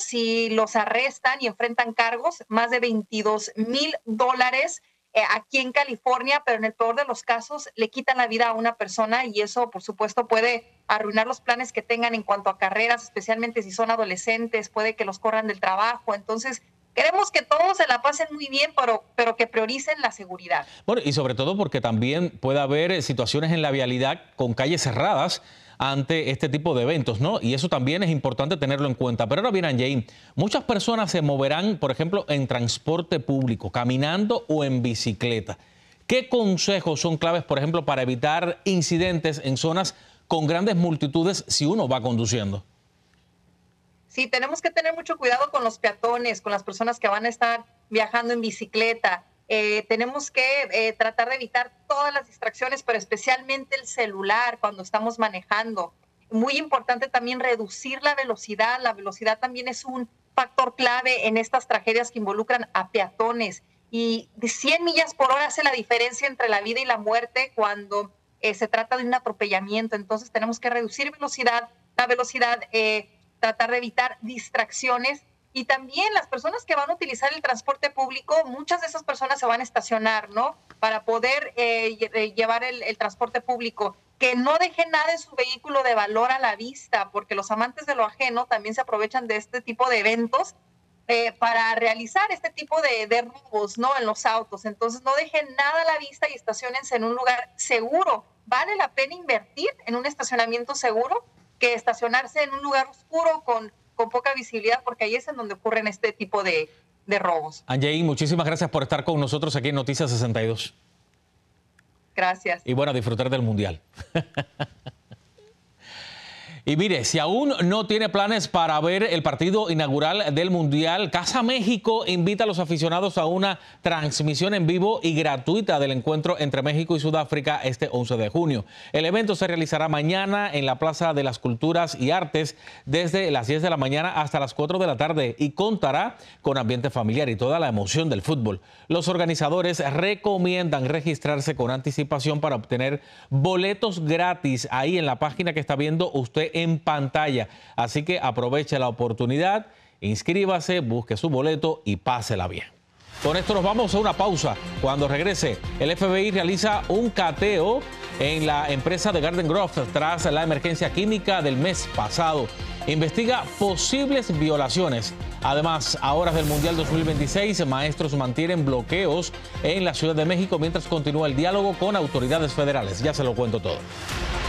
si los arrestan y enfrentan cargos, más de $22,000 aquí en California, pero en el peor de los casos le quitan la vida a una persona y eso, por supuesto, puede arruinar los planes que tengan en cuanto a carreras, especialmente si son adolescentes, puede que los corran del trabajo. Entonces, queremos que todos se la pasen muy bien, pero que prioricen la seguridad. Bueno, y sobre todo porque también puede haber situaciones en la vialidad con calles cerradas ante este tipo de eventos, ¿no? Y eso también es importante tenerlo en cuenta. Pero ahora bien, Angeín, muchas personas se moverán, por ejemplo, en transporte público, caminando o en bicicleta. ¿Qué consejos son claves, por ejemplo, para evitar incidentes en zonas con grandes multitudes si uno va conduciendo? Sí, tenemos que tener mucho cuidado con los peatones, con las personas que van a estar viajando en bicicleta. Tenemos que tratar de evitar todas las distracciones, pero especialmente el celular cuando estamos manejando. Muy importante también reducir la velocidad. La velocidad también es un factor clave en estas tragedias que involucran a peatones. Y de 100 millas por hora hace la diferencia entre la vida y la muerte cuando se trata de un atropellamiento. Entonces tenemos que reducir la velocidad, tratar de evitar distracciones. Y también las personas que van a utilizar el transporte público, muchas de esas personas se van a estacionar, ¿no? Para poder llevar el transporte público. Que no dejen nada en su vehículo de valor a la vista, porque los amantes de lo ajeno también se aprovechan de este tipo de eventos para realizar este tipo de robos, ¿no? En los autos. Entonces, no dejen nada a la vista y estaciónense en un lugar seguro. Vale la pena invertir en un estacionamiento seguro que estacionarse en un lugar oscuro con poca visibilidad, porque ahí es en donde ocurren este tipo de robos. Angeín, muchísimas gracias por estar con nosotros aquí en Noticias 62. Gracias. Y bueno, disfrutar del Mundial. Y mire, si aún no tiene planes para ver el partido inaugural del Mundial, Casa México invita a los aficionados a una transmisión en vivo y gratuita del encuentro entre México y Sudáfrica este 11 de junio. El evento se realizará mañana en la Plaza de las Culturas y Artes desde las 10 de la mañana hasta las 4 de la tarde y contará con ambiente familiar y toda la emoción del fútbol. Los organizadores recomiendan registrarse con anticipación para obtener boletos gratis ahí en la página que está viendo usted en pantalla. Así que aproveche la oportunidad, inscríbase, busque su boleto y pásela bien. Con esto nos vamos a una pausa. Cuando regrese, el FBI realiza un cateo en la empresa de Garden Grove tras la emergencia química del mes pasado. Investiga posibles violaciones. Además, a horas del Mundial 2026, maestros mantienen bloqueos en la Ciudad de México mientras continúa el diálogo con autoridades federales. Ya se lo cuento todo.